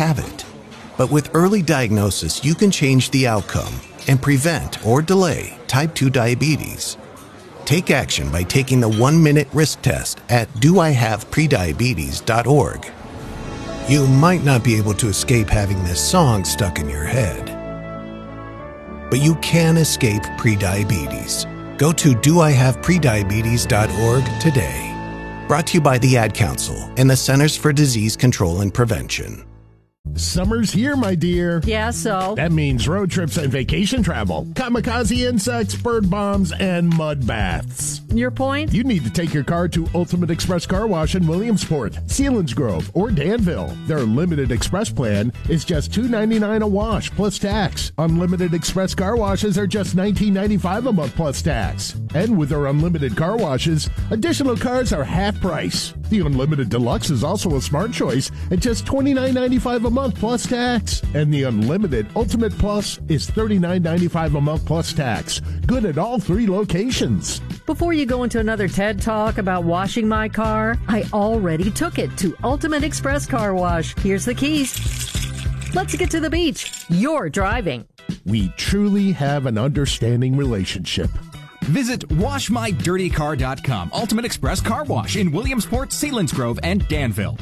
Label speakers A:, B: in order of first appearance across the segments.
A: have it. But with early diagnosis, you can change the outcome and prevent or delay type 2 diabetes. Take action by taking the 1-minute risk test at doihaveprediabetes.org. You might not be able to escape having this song stuck in your head, but you can escape prediabetes. Go to doihaveprediabetes.org today. Brought to you by the Ad Council and the Centers for Disease Control and Prevention.
B: Summer's here, my dear.
C: Yeah, so?
B: That means road trips and vacation travel, kamikaze insects, bird bombs, and mud baths.
C: Your point?
B: You need to take your car to Ultimate Express Car Wash in Williamsport, Selinsgrove, or Danville. Their Unlimited Express plan is just $2.99 a wash plus tax. Unlimited Express Car Washes are just $19.95 a month plus tax. And with their Unlimited Car Washes, additional cars are half price. The Unlimited Deluxe is also a smart choice at just $29.95 a month plus tax. And the Unlimited Ultimate Plus is $39.95 a month plus tax. Good at all 3 locations.
C: Before you go into another TED Talk about washing my car, I already took it to Ultimate Express Car Wash. Here's the keys. Let's get to the beach. You're driving.
B: We truly have an understanding relationship.
D: Visit WashMyDirtyCar.com. Ultimate Express Car Wash in Williamsport, Selinsgrove, and Danville.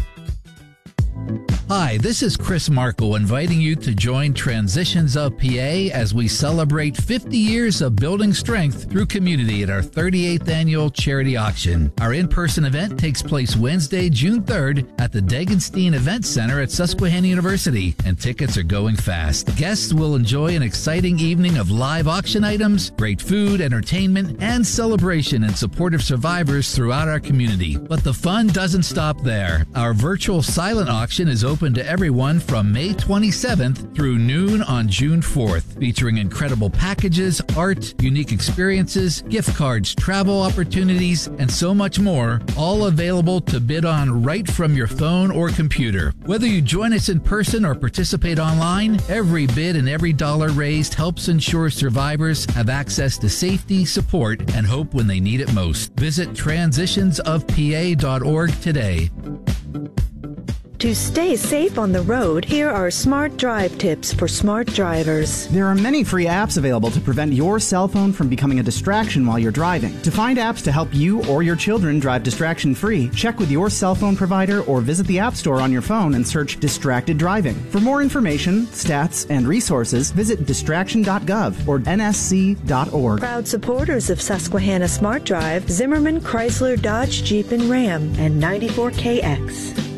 E: Hi, this is Chris Markle inviting you to join Transitions of PA as we celebrate 50 years of building strength through community at our 38th annual charity auction. Our in-person event takes place Wednesday, June 3rd at the Degenstein Event Center at Susquehanna University, and tickets are going fast. Guests will enjoy an exciting evening of live auction items, great food, entertainment, and celebration in support of survivors throughout our community. But the fun doesn't stop there. Our virtual silent auction is open to everyone from May 27th through noon on June 4th, featuring incredible packages, art, unique experiences, gift cards, travel opportunities, and so much more, all available to bid on right from your phone or computer. Whether you join us in person or participate online, every bid and every dollar raised helps ensure survivors have access to safety, support, and hope when they need it most. Visit transitionsofpa.org today.
F: To stay safe on the road, here are smart drive tips for smart drivers.
G: There are many free apps available to prevent your cell phone from becoming a distraction while you're driving. To find apps to help you or your children drive distraction-free, check with your cell phone provider or visit the App Store on your phone and search Distracted Driving. For more information, stats, and resources, visit distraction.gov or nsc.org.
F: Proud supporters of Susquehanna Smart Drive, Zimmerman, Chrysler, Dodge, Jeep, and Ram, and 94KX.